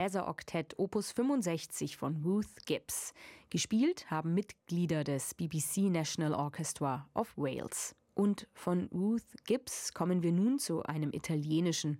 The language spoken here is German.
Bläseroktett Opus 65 von Ruth Gibbs. Gespielt haben Mitglieder des BBC National Orchestra of Wales. Und von Ruth Gibbs kommen wir nun zu einem italienischen